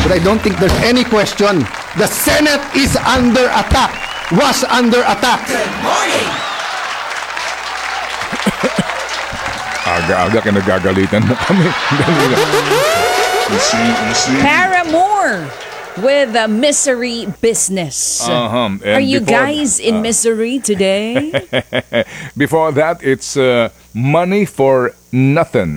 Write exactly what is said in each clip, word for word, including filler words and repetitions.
But I don't think there's any question. The Senate is under attack. Was under attack. Good morning! Aga-aga kinagagalitan mo kami. Paramore with uh, Misery Business. Uh-huh. And Are you before- guys in uh, misery today? Before that, it's uh, Money for Nothing.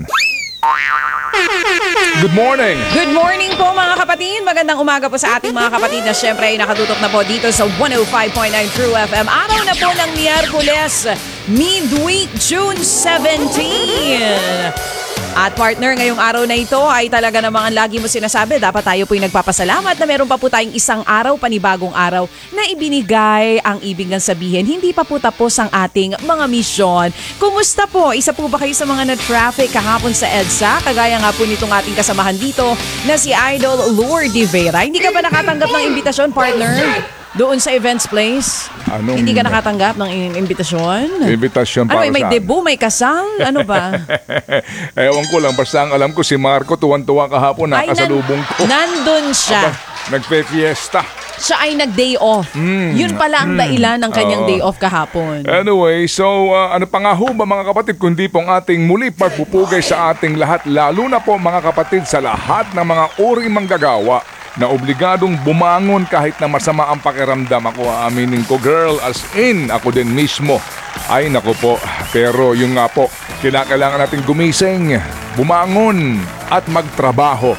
Good morning! Good morning po mga kapatid. Magandang umaga po sa ating mga kapatid na syempre ay nakatutok na po dito sa one oh five point nine True F M. Araw na po ng Miyerkules, midweek, June seventeenth. At partner, ngayong araw na ito ay talaga namang ang lagi mo sinasabi, dapat tayo po'y nagpapasalamat na meron pa po tayong isang araw, panibagong araw na ibinigay. Ang ibig ng sabihin, hindi pa po tapos ang ating mga misyon. Kumusta po? Isa po ba kayo sa mga na-traffic kahapon sa EDSA? Kagaya nga po nitong ating kasamahan dito na si Idol Lourdes Vera. Hindi ka ba nakatanggap ng imbitasyon, partner? Doon sa events place? Anong- Hindi ka nakatanggap ng in- imbitasyon? Invitation Ano, para may saan? debut, may kasal? Ano ba? Ewan ko lang, basta ang alam ko si Marco tuwan-tuwa kahapon, Ay, nan- nakasalubong ko. nandun siya. Nagpe-fiesta. Siya ay nag-day off. Yun pala ang dahilan ng kanyang Oo. day off kahapon. Anyway, so uh, ano pa nga ho ba mga kapatid, kundi pong ating muli pagpupugay sa ating lahat, lalo na po mga kapatid sa lahat ng mga uri manggagawa na obligadong bumangon kahit na masama ang pakiramdam. Ako aaminin ko, girl, as in, ako din mismo. Ay nako po, pero yung nga po, kinakailangan natin gumising, bumangon at magtrabaho.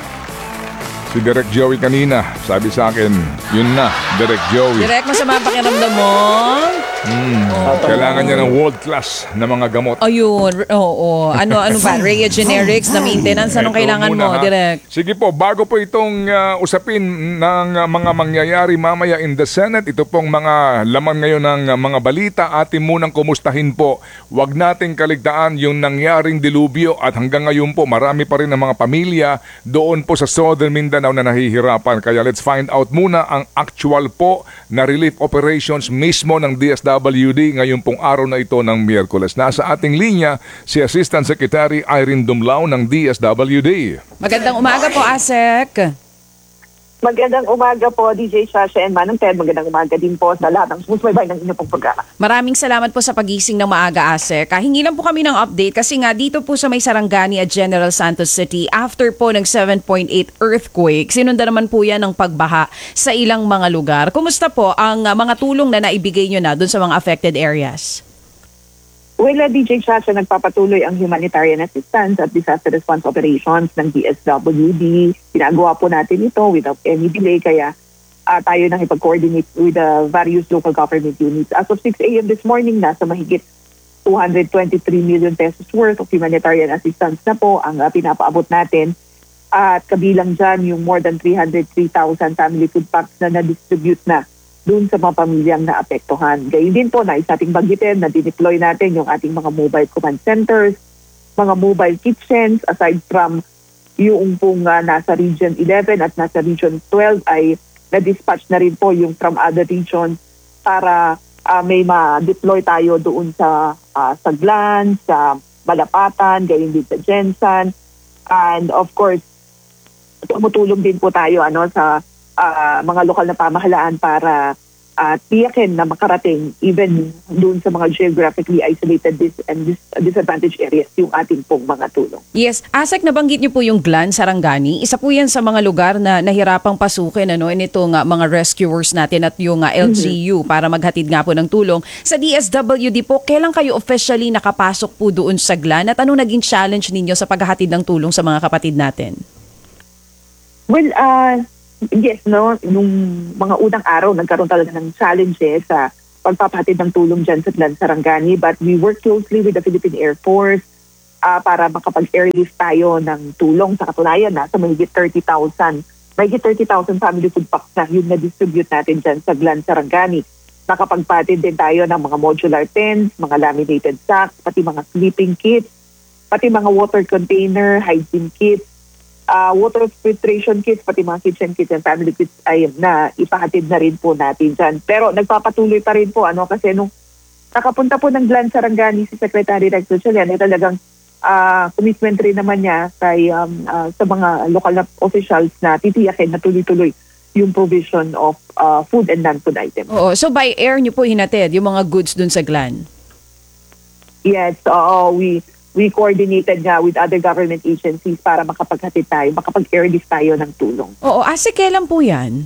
Si Direk Joey kanina, sabi sa akin, yun na, Direk Joey. Direct, masama ang pakiramdam mo? Kailangan niya ng world class na mga gamot. Ayun, oo. Ano, ano ba? Rhea Generics na maintenance. Anong Ito kailangan muna, mo, ha? Direct? Sige po, bago po itong uh, usapin ng uh, mga mangyayari mamaya in the Senate, ito pong mga laman ngayon ng uh, mga balita, atin munang kumustahin po. Huwag nating kaligtaan yung nangyaring dilubyo at hanggang ngayon po marami pa rin ng mga pamilya doon po sa Southern Mindanao na nahihirapan. Kaya let's find out muna ang actual po na relief operations mismo ng D S W D ngayon pong araw na ito ng Miyerkules. Nasa ating linya si Assistant Secretary Irene Dumlao ng D S W D. Magandang umaga po, Asek. Magandang umaga po, D J Sasha and Manong Ted. Magandang umaga din po sa lahat ng sumusubaybay ng inyong pong programa. Maraming salamat po sa pagising ng maaga, Asek. Hingi lang po kami ng update kasi nga dito po sa may Sarangani at General Santos City, after po ng seven point eight earthquake, sinundan naman po yan ng pagbaha sa ilang mga lugar. Kumusta po ang uh, mga tulong na naibigay nyo na dun sa mga affected areas? Well, uh, D J Sasha, nagpapatuloy ang humanitarian assistance at disaster response operations ng D S W D. Ginagawa po natin ito without any delay, kaya uh, tayo nang ipag-coordinate with the various local government units. As of six a.m. this morning, nasa mahigit two hundred twenty-three million pesos worth of humanitarian assistance na po ang uh, pinapaabot natin. At kabilang dyan yung more than three hundred three thousand family food packs na na-distribute na doon sa mga pamilyang naapektuhan. Gayun din po, nais nating banggitin na dineploy natin yung ating mga mobile command centers, mga mobile kitchens, aside from yung pong uh, nasa Region eleven at nasa Region twelve ay na-dispatch na rin po yung from other regions para uh, may ma-deploy tayo doon sa uh, Saglan, sa Malapatan, gayon din sa Jensan. And of course, tumutulong din po tayo ano sa uh, mga lokal na pamahalaan para uh, tiyakin na makarating even doon sa mga geographically isolated dis- and dis- disadvantaged areas yung ating pong mga tulong. Yes, Asek, nabanggit niyo po yung Glan, Sarangani. Isa po yan sa mga lugar na nahirapang pasukin ano, nito nga mga rescuers natin at yung uh, L G U para maghatid nga po ng tulong. Sa D S W D po, kailan kayo officially nakapasok po doon sa Glan at anong naging challenge ninyo sa paghahatid ng tulong sa mga kapatid natin? Well, uh, yes, no, nung mga unang araw, nagkaroon talaga ng challenges sa pagpapahatid ng tulong dyan sa Glan, Sarangani. But we work closely with the Philippine Air Force uh, para makapag-airlift tayo ng tulong. Sa katunayan, nasa mahigit thirty thousand. Mahigit thirty thousand family food packs na yung na-distribute natin dyan sa Glan, Sarangani. Nakapagpatid din tayo ng mga modular tents, mga laminated sacks, pati mga sleeping kits, pati mga water container, hygiene kits, Uh, water filtration kits, pati mga kitchen kits and family kits ay na ipahatid na rin po natin dyan. Pero nagpapatuloy pa rin po ano kasi nung nakapunta po ng Glan, Sarangani si Secretary Rex Gatchalian ay talagang uh, commitment rin naman niya kay, um, uh, sa mga local na officials na titiyakin na tuloy-tuloy yung provision of uh, food and non-food items. Oo. So by air nyo po hinatid yung mga goods dun sa Glan? Yes, oo. We, we coordinated nga with other government agencies para makapaghatid tayo, makapag-airlift tayo ng tulong. Oo. Ase, kailan po yan?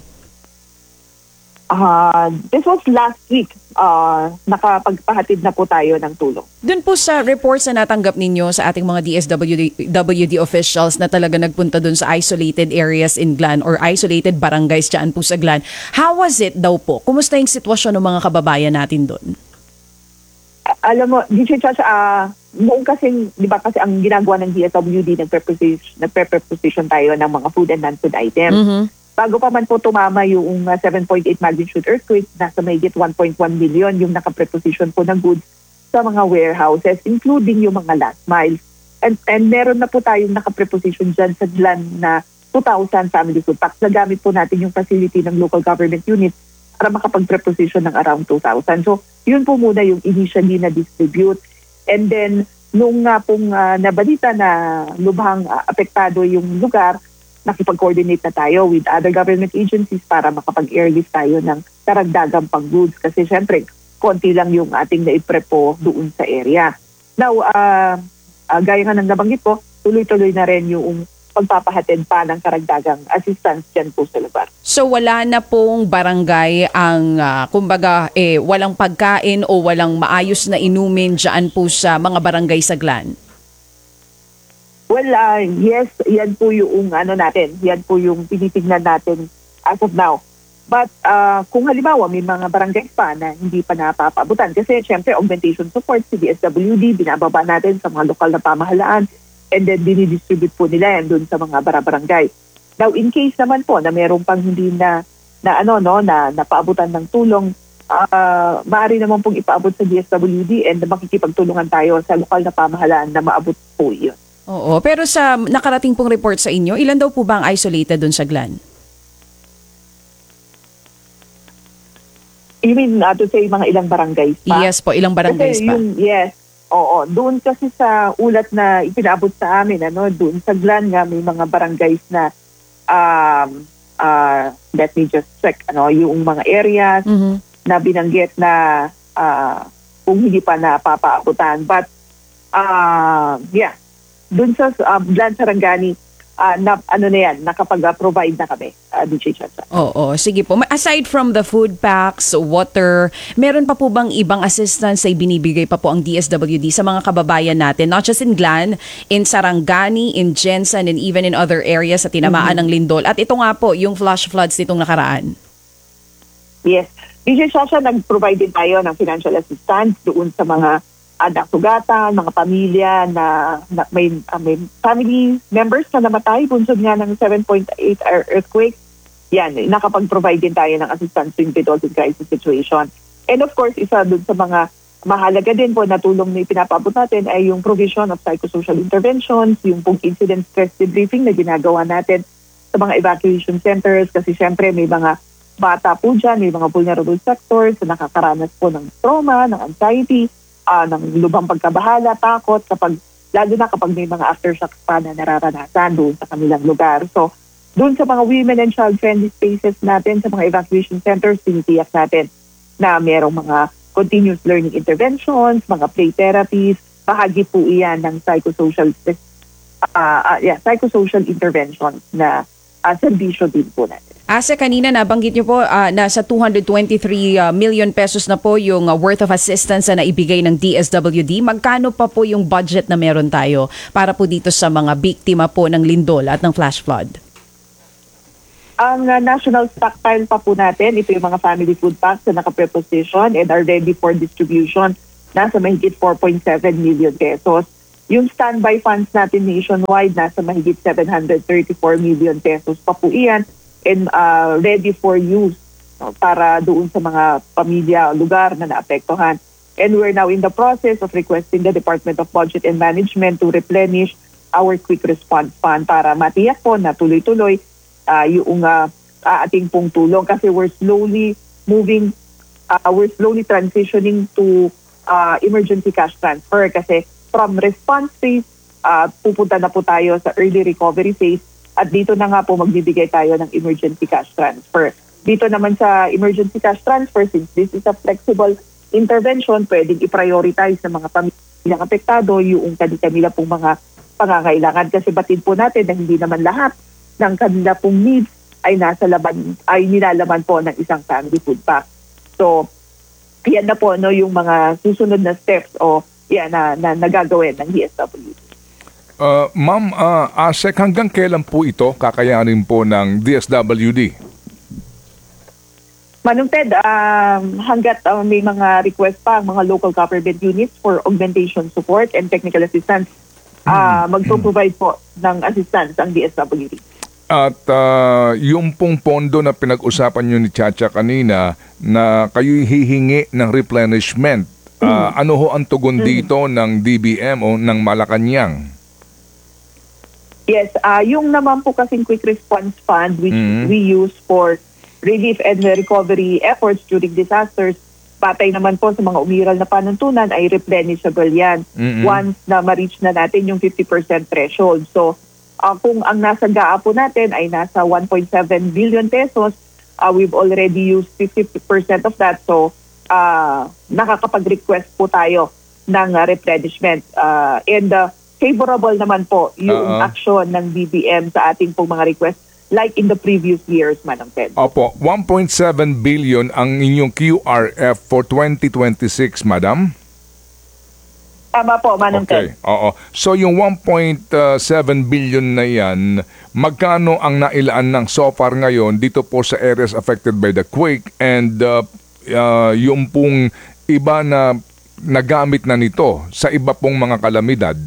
Uh, this was last week. Uh, nakapagpahatid na po tayo ng tulong. Doon po sa reports na natanggap ninyo sa ating mga D S W D, W D officials na talaga nagpunta doon sa isolated areas in Glan or isolated barangays dyan po sa Glan, how was it daw po? Kumusta yung sitwasyon ng mga kababayan natin doon? Alam mo, D J Chacha, uh, noong kasi, di ba kasi ang ginagawa ng D S W D, nagpreposition, nagpreposition tayo ng mga food and non-food items. Mm-hmm. Bago pa man po tumama yung uh, seven point eight magnitude earthquake, nasa mahigit one point one million yung nakapreposition po ng goods sa mga warehouses, including yung mga last miles. And, and meron na po tayong nakapreposition dyan sa Glan na two thousand family food packs. Nagamit po natin yung facility ng local government unit para makapag-preposition ng around two thousand. So, yun po muna yung initially na distribute. And then, nung nga pong uh, nabalita na lubhang uh, apektado yung lugar, nakipag-coordinate na tayo with other government agencies para makapag-airlift tayo ng karagdagang pang-goods. Kasi syempre, konti lang yung ating naiprepo doon sa area. Now, uh, uh, gaya nga ng nabanggit ko, tuloy-tuloy na rin yung pagpapahatid pa ng karagdagang assistance dyan po sa lugar. So wala na pong barangay ang, uh, kumbaga, eh, walang pagkain o walang maayos na inumin dyan po sa mga barangay sa Glan? Well, uh, yes, yan po yung ano natin, yan po yung tinitignan natin as of now. But uh, kung halimbawa may mga barangay pa na hindi pa napapaabutan, kasi syempre augmentation support, si D S W D, binababa natin sa mga lokal na pamahalaan, and then dinidistribute po nila yan doon sa mga barangay. Now, in case naman po na mayroong pang hindi na, na ano, no, na napaabutan ng tulong, uh, maaari naman pong ipaabot sa D S W D and makikipagtulungan tayo sa lokal na pamahalaan na maabot po yun. Oo, pero sa nakarating pong report sa inyo, ilan daw po ba ang isolated doon sa Glan? You mean uh, to say mga ilang barangays pa? Yes po, ilang barangays kasi pa? Yung, yes, oo. Doon kasi sa ulat na ipinabot sa amin, ano, doon sa Glan nga may mga barangays na um, uh, let me just check, ano, yung mga areas Mm-hmm. na binanggit na uh, kung hindi pa napapaabutan. But, uh, yeah, doon sa uh, Glan Sarangani, uh, na, ano na yan, nakapag-provide na kami, uh, D J Chacha. Oo, sige po. Aside from the food packs, water, meron pa po bang ibang assistance ay binibigay pa po ang D S W D sa mga kababayan natin? Not just in Glan, in Sarangani, in Jensen, and even in other areas sa tinamaan mm-hmm. ng lindol. At ito nga po, yung flash floods nitong nakaraan. Yes. D J Chacha, nag-provide din tayo ng financial assistance doon sa mga anak sugatan, mga pamilya na, na may, uh, may family members na namatay bunsod nga ng seven point eight earthquake. Yan, nakapag-provide din tayo ng assistance to individuals in crisis situation. And of course, isa dun sa mga mahalaga din po na tulong na ipinapabot natin ay yung provision of psychosocial interventions, yung pong incident stress debriefing na ginagawa natin sa mga evacuation centers kasi syempre may mga bata po dyan, may mga vulnerable sectors na nakakaranas po ng trauma, ng anxiety, Uh, ng lubhang pagkabahala, takot, kapag, lalo na kapag may mga aftershocks pa na nararanasan doon sa kanilang lugar. So, doon sa mga women and child-friendly spaces natin, sa mga evacuation centers, tinitiyak natin na mayroong mga continuous learning interventions, mga play therapies, bahagi po iyan ng psychosocial, uh, uh, yeah, psychosocial interventions na uh, serbisyo din po natin. Asa, kanina nabanggit niyo po uh, nasa two hundred twenty-three uh, million pesos na po yung uh, worth of assistance na naibigay ng D S W D. Magkano pa po yung budget na meron tayo para po dito sa mga biktima po ng lindol at ng flash flood? Ang uh, national stockpile pa po natin, ito yung mga family food packs na naka-preposition and are ready for distribution, nasa mahigit four point seven million pesos. Yung standby funds natin nationwide, nasa mahigit seven hundred thirty-four million pesos pa po iyan. And uh, ready for use no, para doon sa mga pamilya o lugar na naapektuhan. And we're now in the process of requesting the Department of Budget and Management to replenish our quick response fund para matiyak po na tuloy-tuloy uh, yung uh, ating pong tulong kasi we're slowly moving, uh, we're slowly transitioning to uh, emergency cash transfer kasi from response phase uh, pupunta na po tayo sa early recovery phase at dito na nga po magbibigay tayo ng emergency cash transfer. Dito naman sa emergency cash transfer, since this is a flexible intervention, pwedeng i-prioritize ng mga pamilyang apektado yung kanila pong mga pangangailangan. Kasi batid po natin na hindi naman lahat ng kanila pong needs ay nasa laban, ay nilalaman po ng isang family food pack. So, yan na po no, yung mga susunod na steps o yan na, na nagagawin ng D S W D. Uh, Ma'am uh, Asek, hanggang kailan po ito kakayanin po ng D S W D? Manong Ted, um, hanggat uh, may mga request pa ang mga local government units for augmentation support and technical assistance, uh, magpo-provide po ng assistance ang D S W D. At uh, yung pong pondo na pinag-usapan nyo ni Chacha kanina na kayo hihingi ng replenishment, uh, ano ho ang tugon dito ng D B M o ng Malacanang? Yes, uh, yung naman po kasing Quick Response Fund which Mhm. we use for relief and recovery efforts during disasters, patay naman po sa mga umiral na panuntunan ay replenishable yan Mhm. once na ma-reach na natin yung fifty percent threshold. So, uh, kung ang nasa G A A po natin ay nasa one point seven billion pesos, uh, we've already used fifty percent of that. So, uh, nakakapag-request po tayo ng uh, replenishment. Uh, and uh, favorable naman po yung Oo. action ng B B M sa ating pong mga request like in the previous years, Manong Ted. Opo, one point seven billion ang inyong Q R F for twenty twenty-six, Madam? Tama po, Manong Okay, Ted. oo. So yung one point seven billion na yan, magkano ang nailaan ng so far ngayon dito po sa areas affected by the quake and uh, uh, yung pong iba na nagamit na nito sa iba pong mga kalamidad?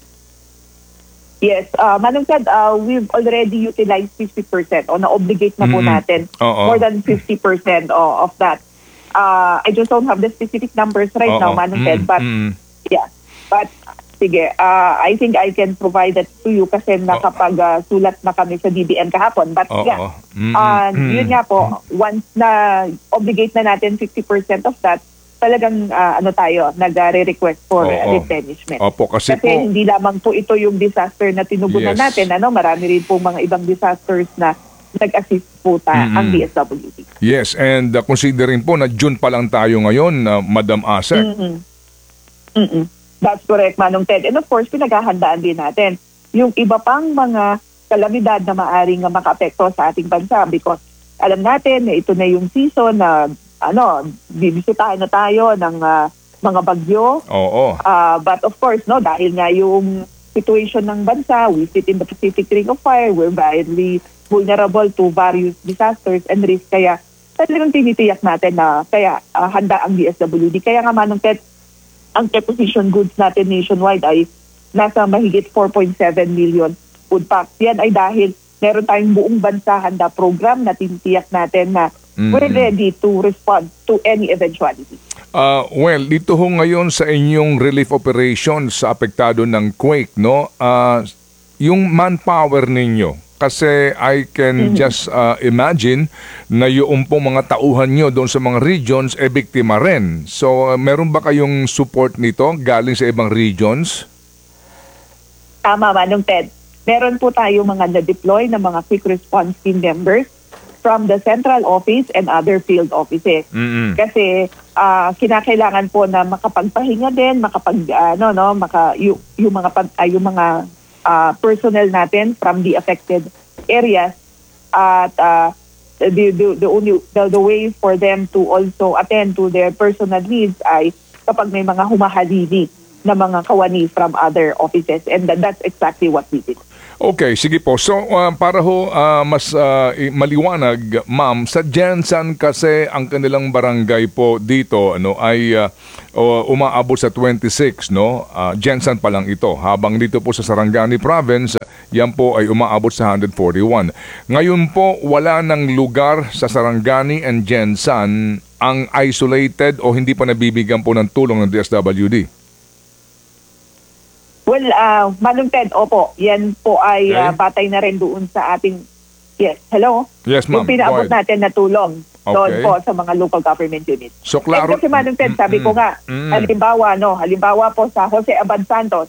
Yes, uh, Manong Ted, uh, we've already utilized fifty percent o na-obligate na po Mhm. natin Oo. more than fifty percent o, of that. Uh, I just don't have the specific numbers right Oo. now, Manong Ted, Mm, but mm. yeah. But sige, uh, I think I can provide that to you kasi nakapag-sulat na kami sa D B M kahapon. But Oo. yeah, Mm, uh, mm. yun nga po, once na obligate na natin fifty percent of that, talagang uh, ano tayo, nag-request for uh, Oo. replenishment. Opo, kasi, Kasi po, hindi lamang po ito yung disaster na tinugunan Yes. natin. Ano, marami rin po mga ibang disasters na nag-assist po ta Mm-mm. ang D S W D. yes, and uh, considering po na June pa lang tayo ngayon, uh, Madam Asek. Mm-mm. Mm-mm. That's correct, Manong Ted. And of course, pinaghahandaan din natin yung iba pang mga kalamidad na maaring makaapekto sa ating bansa because alam natin na ito na yung season na ano, bibisitahin na tayo ng ah, mga bagyo. Oo. Uh, but of course, no, dahil nga yung situation ng bansa, we sit in the Pacific Ring of Fire, we're widely vulnerable to various disasters and risks. Kaya talagang tinitiyak natin na kaya uh, handa ang D S W D. Kaya nga Manong Ted, ang preposition goods natin nationwide ay nasa mahigit four point seven million food packs. Yan ay dahil meron tayong buong bansa handa program na tinitiyak natin na Mm. we're ready to respond to any eventuality. Uh, well, dito ho ngayon sa inyong relief operations sa apektado ng quake, no? Uh, yung manpower ninyo, kasi I can just uh, imagine na yung pong mga tauhan nyo doon sa mga regions, e biktima rin. So, uh, meron ba kayong support nito galing sa ibang regions? Tama, Manong Ted. Meron po tayo mga na-deploy na mga quick response team members from the central office and other field offices. Mm-mm. Kasi ah, kinakailangan po na makapagpahinga din, makapag ano no, maka yung, yung mga pag, ah, yung mga ah, personnel natin from the affected areas at ah, the, the the only the, the way for them to also attend to their personal needs ay kapag may mga humahalili na mga kawani from other offices, and that, that's exactly what we did. Okay, sige po. So, uh, para ho uh, mas uh, i- maliwanag, ma'am, sa Jensan kasi ang kanilang barangay po dito ano ay uh, uh, umaabot sa twenty-six, no? Uh, Jensan pa lang ito. Habang dito po sa Sarangani Province, yan po ay umaabot sa one forty-one. Ngayon po, wala nang lugar sa Sarangani and Jensan ang isolated o hindi pa nabibigyan po ng tulong ng D S W D. Well, uh, Manong Ted, opo, yan po ay Okay. uh, batay na rin doon sa ating, yes, hello? Yes, ma'am. Yung pinaabot Go ahead. natin na tulong doon Okay. po sa mga local government units. So, klaro- And kasi Manong Ted, sabi ko nga, Mm. halimbawa, no, halimbawa po sa Jose Abad Santos,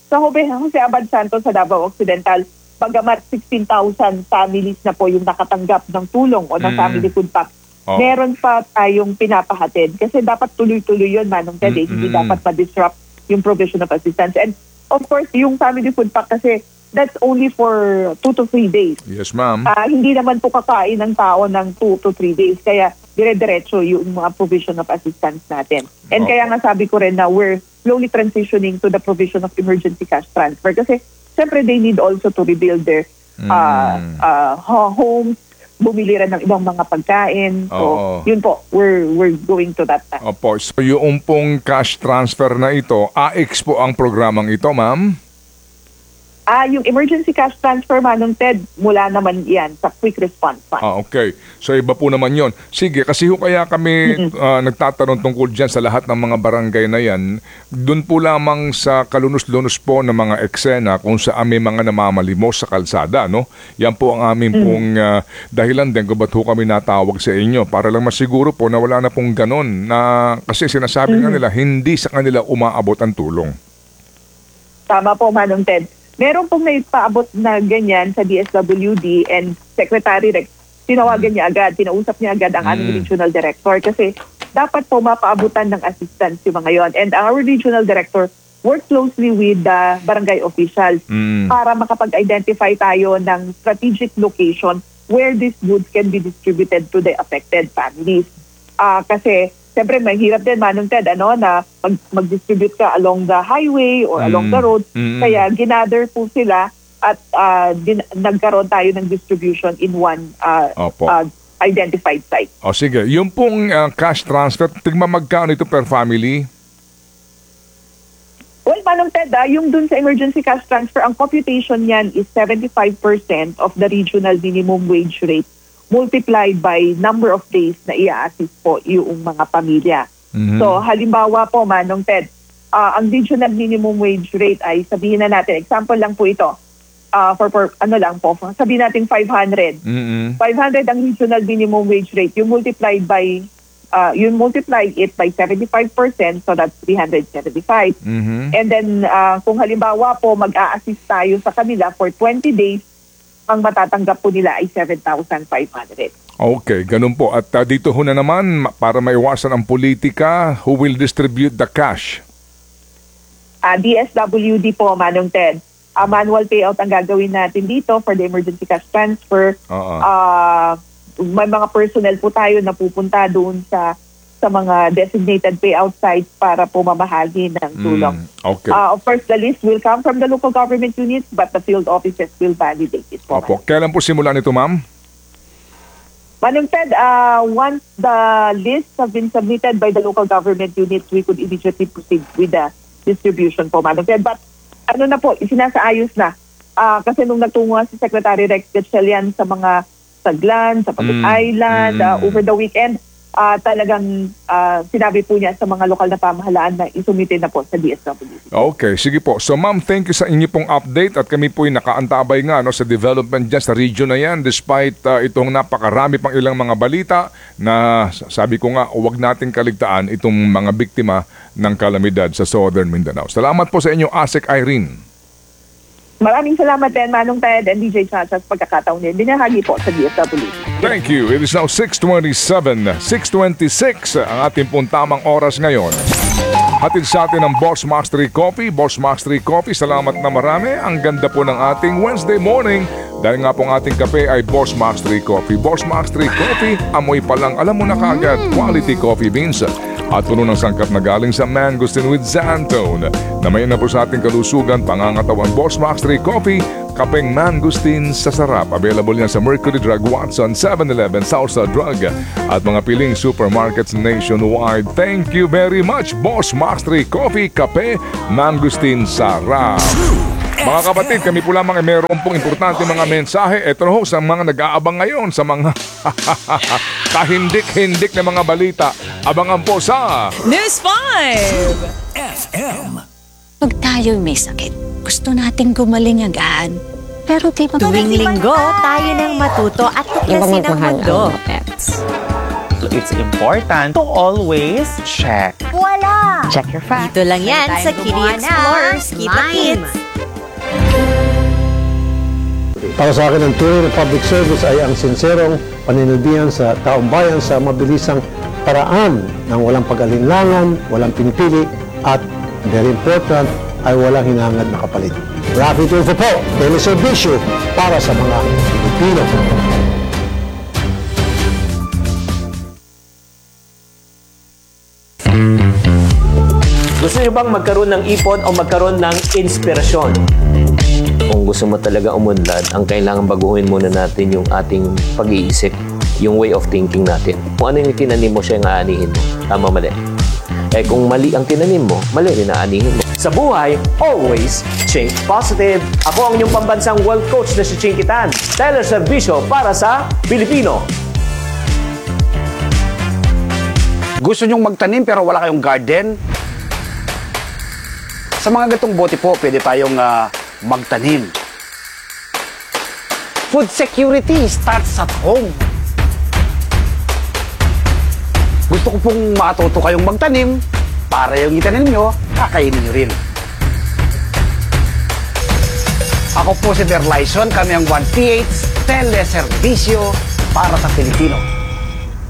Sa Jose Abad Santos sa Davao Occidental, bagamat sixteen thousand families na po yung nakatanggap ng tulong o ng Mm. family food pack, Oh. meron pa tayong pinapahatid kasi dapat tuloy-tuloy yun, Manong Ted, eh. Hindi Mm-mm. dapat ma-disrupt yung provision of assistance. And of course, yung family food pack kasi that's only for two to three days. Yes, ma'am. Ah, hindi naman po kakain ng tao ng two to three days. Kaya dire-diretso yung mga provision of assistance natin. And Opo. kaya nga sabi ko rin na we're slowly transitioning to the provision of emergency cash transfer. Kasi syempre they need also to rebuild their ah, Mm. ah, ho- homes, bumili rin ng ibang mga pagkain. So, Oo. yun po, we're we're going to that time. Opo, so yung pong cash transfer na ito, A X po ang programang ito, ma'am? Ah, yung emergency cash transfer, Manong Ted, mula naman yan sa Quick Response Fund. Ah, okay. So iba po naman yon. Sige, kasi ho kaya kami ah, nagtatanong tungkol dyan sa lahat ng mga barangay na yan, doon po lamang sa kalunos-lunos po ng mga eksena kung saan may mga namamalimos sa kalsada, no? Yan po ang aming pong ah, dahilan din kung ba't ho kami natawag sa inyo para lang masiguro po na wala na pong ganon na kasi sinasabi nga nila hindi sa kanila umaabot ang tulong. Tama po, Manong Ted. Meron pong naipaabot na ganyan sa D S W D and Secretary Rex. Tinawagan niya agad, tinausap niya agad ang aming Mm. regional director kasi dapat po mapaabutan ng assistance yung mga yon. And our regional director worked closely with the barangay officials Mm. para makapag-identify tayo ng strategic location where these goods can be distributed to the affected families. Ah, kasi siyempre mahirap din, Manong Ted, ano, na mag, mag-distribute ka along the highway or along Mm. the road. Mm. Kaya ginather po sila at ah, din, nagkaroon tayo ng distribution in one ah, Opo. ah, identified site. O sige, yung pong ah, cash transfer, tigma magkano ito per family? Well, Manong Ted, ah, yung dun sa emergency cash transfer, ang computation niyan is seventy-five percent of the regional minimum wage rate multiplied by number of days na i-assist po yung mga pamilya. Mhm. So, halimbawa po, Manong Ted, ah, ang regional minimum wage rate ay sabihin na natin, example lang po ito, ah, for, for ano lang po, sabihin natin five hundred. Mm-mm. five hundred ang regional minimum wage rate. You multiplied by, uh, you multiply it by seventy-five percent, so that's three hundred seventy-five. Mhm. And then, ah, kung halimbawa po, mag-a-assist tayo sa kanila for twenty days, ang matatanggap po nila ay seven thousand five hundred. Okay, ganun po. At ah, dito ho na naman, ma- para maiwasan ang politika, who will distribute the cash? Uh, D S W D po, Manong Ted. Uh, manual payout ang gagawin natin dito for the emergency cash transfer. Oo. Uh, may mga personnel po tayo na pupunta doon sa sa mga designated payout sites para po mamahagi ng tulong. Mm, okay. Uh, of course, the list will come from the local government units, but the field offices will validate it po. Opo. Kailan po simula nito, ma'am? Manong Ted, uh, once the lists have been submitted by the local government units, we could immediately proceed with the distribution po, Manong Ted. But ano na po, isinasaayos na. Ah, kasi nung nagtungo nga si Secretary Rex Gatchalian sa mga Saglan, sa Pagod Mm, Island, mm. ah, over the weekend, ah, talagang ah, sinabi po niya sa mga lokal na pamahalaan na isumite na po sa D S W D. Okay, sige po. So ma'am, thank you sa inyo pong update at kami po'y nakaantabay nga no, sa development dyan sa region na yan despite uh, itong napakarami pang ilang mga balita na sabi ko nga, huwag nating kaligtaan itong mga biktima ng kalamidad sa Southern Mindanao. Salamat po sa inyo, Asek Irene. Maraming salamat din, Manong Ted and D J Chacha sa pagkakataon din. Binahagi po sa D S W D. Thank you. It is now six twenty-seven, six twenty-six ang ating pong tamang oras ngayon. Hatid sa atin ang Boss Mastery Coffee. Boss Mastery Coffee, salamat na marami. Ang ganda po ng ating Wednesday morning. Dahil nga po ang ating kape ay Boss Mastery Coffee. Boss Mastery Coffee, amoy pa lang, alam mo na kagad, quality coffee beans. At puno ng sangkap na galing sa Mangosteen with Xantone. Na may na po sa ating kalusugan, pangangatawan Boss Mastery Coffee, kapeng Mangosteen sa sarap. Available yan sa Mercury Drug, Watson, seven eleven, Salsa Drug at mga piling supermarkets nationwide. Thank you very much, Boss Mastery Coffee, kape, Mangosteen, sarap. Mga kapatid, kami po lamang ay mayroon pong importante mga mensahe. Ito na ho sa mga nag-aabang ngayon sa mga kahindik-hindik na mga balita. Abangan po sa News five! Pag tayo'y may sakit, gusto nating gumaling agad. Pero di ba Tuwing linggo, tayo nang matuto at tuklasin ang mundo. So it's important to always check. Wala! Check your facts. Dito lang yan Meron sa tayong Kitty gumawa ng Explorers. Keep the mime. kids. Para sa akin, ang tunay na public service ay ang sinserong paninilbihan sa taong bayan sa mabilisang paraan ng walang pag-alinlangan, walang pinipili, at very important, ay walang hinangad na kapalit. Rafi Tulfo po, teleservisyo para sa mga Pilipino. Gusto niyo bang magkaroon ng ipon o magkaroon ng inspirasyon? Kung gusto mo talaga umunlad, ang kailangan baguhin muna natin yung ating pag-iisip, yung way of thinking natin. Kung ano yung tinanim mo, siya yung aanihin mo. Tama, mali. Eh kung mali ang tinanim mo, mali rin aanihin mo. Sa buhay, always think positive. Ako ang inyong pambansang world coach na si Chinky Tan. Teleservisyo para sa Pilipino. Gusto nyong magtanim pero wala kayong garden? Sa mga gatong bote po, pwede tayong ah, magtanim. Food security starts at home. Gusto ko pong matuto kayong magtanim para yung itanim nyo, kakainin nyo rin. Ako po si Berlyson, kami ang one P H Teleservisyo para sa Pilipino.